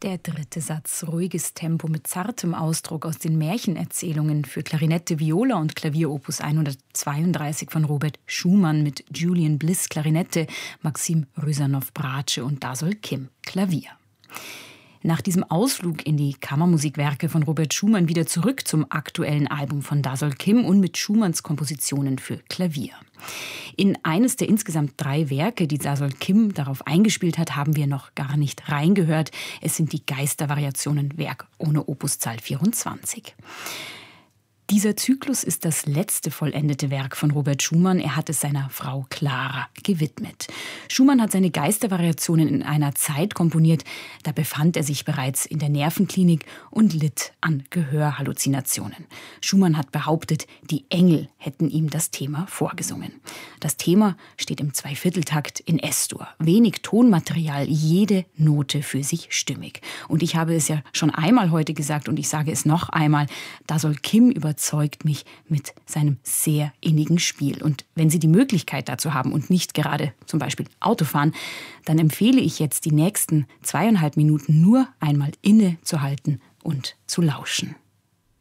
Der dritte Satz, ruhiges Tempo mit zartem Ausdruck aus den Märchenerzählungen für Klarinette, Viola und Klavier Opus 132 von Robert Schumann mit Julian Bliss Klarinette, Maxim Rysanow Bratsche und Dasol Kim Klavier. Nach diesem Ausflug in die Kammermusikwerke von Robert Schumann wieder zurück zum aktuellen Album von Dasol Kim und mit Schumanns Kompositionen für Klavier. In eines der insgesamt 3 Werke, die Dasol Kim darauf eingespielt hat, haben wir noch gar nicht reingehört. Es sind die Geistervariationen, Werk ohne Opuszahl 24. Dieser Zyklus ist das letzte vollendete Werk von Robert Schumann. Er hat es seiner Frau Clara gewidmet. Schumann hat seine Geistervariationen in einer Zeit komponiert, da befand er sich bereits in der Nervenklinik und litt an Gehörhalluzinationen. Schumann hat behauptet, die Engel hätten ihm das Thema vorgesungen. Das Thema steht im Zweivierteltakt in S-Dur. Wenig Tonmaterial, jede Note für sich stimmig. Und ich habe es ja schon einmal heute gesagt und ich sage es noch einmal, Dasol Kim überzeugt mich mit seinem sehr innigen Spiel. Und wenn Sie die Möglichkeit dazu haben und nicht gerade zum Beispiel Auto fahren, dann empfehle ich jetzt die nächsten 2,5 Minuten nur einmal innezuhalten und zu lauschen.